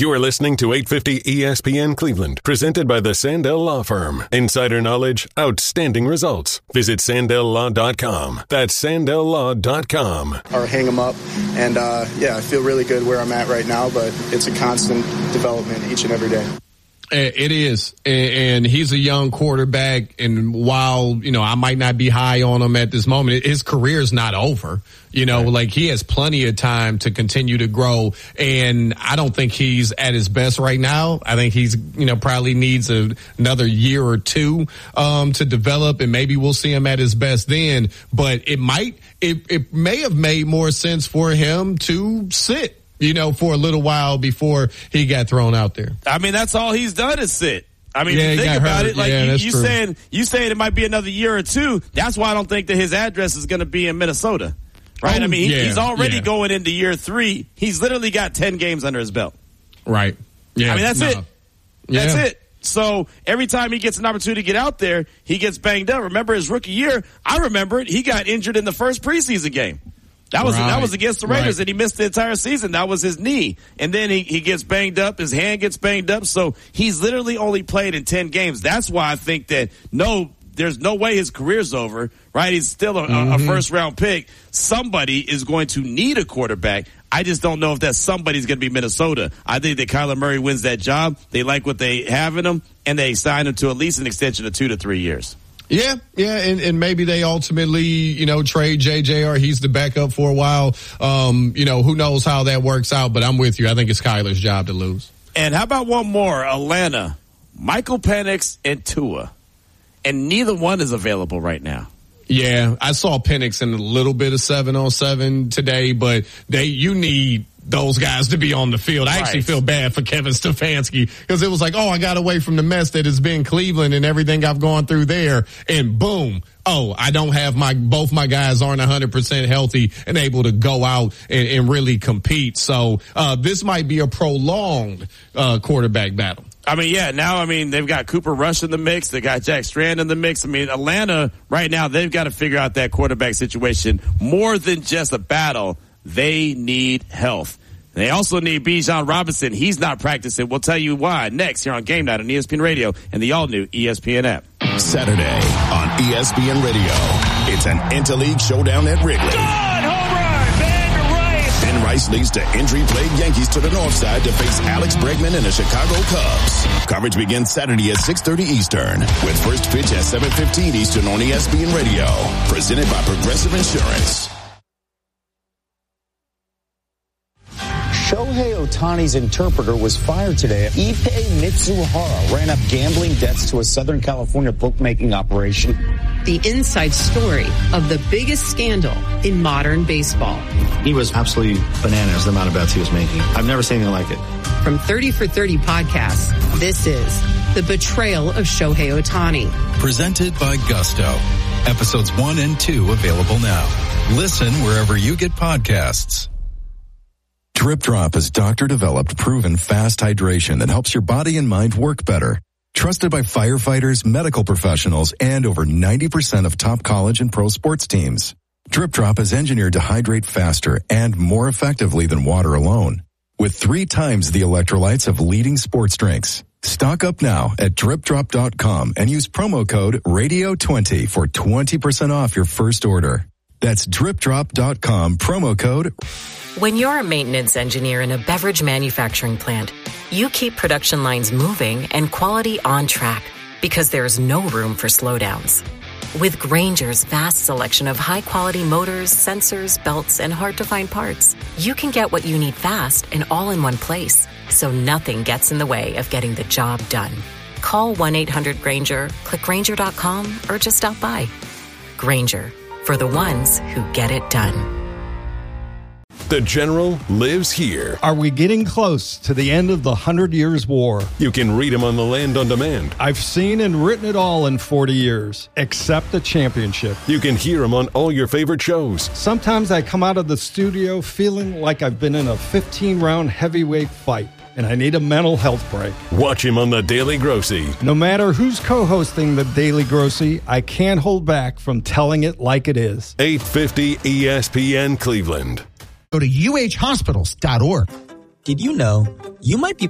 You're listening to 850 ESPN Cleveland, presented by the Sandell Law Firm. Insider knowledge, outstanding results. Visit SandellLaw.com. That's SandellLaw.com. Or hang them up. And, I feel really good where I'm at right now, but it's a constant development each and every day. It is. And he's a young quarterback. And while, I might not be high on him at this moment, his career's not over. Like he has plenty of time to continue to grow. And I don't think he's at his best right now. I think he's, probably needs another year or two, to develop, and maybe we'll see him at his best then. But it may have made more sense for him to sit, for a little while before he got thrown out there. I mean, that's all he's done is sit. I mean, if you think about it, like you saying it might be another year or two. That's why I don't think that his address is going to be in Minnesota. Right? I mean, he's already going into year 3. He's literally got 10 games under his belt. Right. Yeah. I mean, that's it. That's it. So every time he gets an opportunity to get out there, he gets banged up. Remember his rookie year? I remember it. He got injured in the first preseason game. That was against the Raiders, and he missed the entire season. That was his knee. And then he gets banged up. His hand gets banged up. So he's literally only played in 10 games. That's why I think that there's no way his career's over, right? He's still a first-round pick. Somebody is going to need a quarterback. I just don't know if that somebody's going to be Minnesota. I think that Kyler Murray wins that job. They like what they have in him, and they sign him to at least an extension of 2 to 3 years. Yeah, and maybe they ultimately, trade JJ, or he's the backup for a while. Who knows how that works out, but I'm with you. I think it's Kyler's job to lose. And how about one more? Atlanta, Michael Penix and Tua. And neither one is available right now. Yeah, I saw Penix in a little bit of 7-on-7 today, but you need those guys to be on the field. I actually feel bad for Kevin Stefanski, because it was like, I got away from the mess that has been Cleveland and everything I've gone through there, and boom. I don't have both my guys aren't 100% healthy and able to go out and really compete. So, this might be a prolonged, quarterback battle. They've got Cooper Rush in the mix. They got Jack Strand in the mix. Atlanta right now, they've got to figure out that quarterback situation more than just a battle. They need health. They also need Bijan Robinson. He's not practicing. We'll tell you why next here on Game Night on ESPN Radio and the all-new ESPN app. Saturday on ESPN Radio, it's an interleague showdown at Wrigley. Home run, Ben Rice. Ben Rice leads the injury-plagued Yankees to the north side to face Alex Bregman and the Chicago Cubs. Coverage begins Saturday at 6:30 Eastern, with first pitch at 7:15 Eastern on ESPN Radio. Presented by Progressive Insurance. Shohei Ohtani's interpreter was fired today. Ippei Mitsuhara ran up gambling debts to a Southern California bookmaking operation. The inside story of the biggest scandal in modern baseball. He was absolutely bananas, the amount of bets he was making. I've never seen anything like it. From 30 for 30 podcasts, this is The Betrayal of Shohei Ohtani. Presented by Gusto. Episodes 1 and 2 available now. Listen wherever you get podcasts. Drip Drop is doctor-developed, proven fast hydration that helps your body and mind work better. Trusted by firefighters, medical professionals, and over 90% of top college and pro sports teams. Drip Drop is engineered to hydrate faster and more effectively than water alone, with 3 times the electrolytes of leading sports drinks. Stock up now at dripdrop.com and use promo code RADIO20 for 20% off your first order. That's dripdrop.com, promo code. When you're a maintenance engineer in a beverage manufacturing plant, you keep production lines moving and quality on track, because there's no room for slowdowns. With Grainger's vast selection of high-quality motors, sensors, belts, and hard-to-find parts, you can get what you need fast and all in one place, so nothing gets in the way of getting the job done. Call 1-800-GRAINGER, click Grainger.com, or just stop by. Grainger, for the ones who get it done. The General lives here. Are we getting close to the end of the 100 Years' War? You can read him on The Land on Demand. I've seen and written it all in 40 years, except the championship. You can hear him on all your favorite shows. Sometimes I come out of the studio feeling like I've been in a 15-round heavyweight fight, and I need a mental health break. Watch him on The Daily Grossy. No matter who's co-hosting The Daily Grossy, I can't hold back from telling it like it is. 850 ESPN Cleveland. Go to uhhospitals.org. Did you know you might be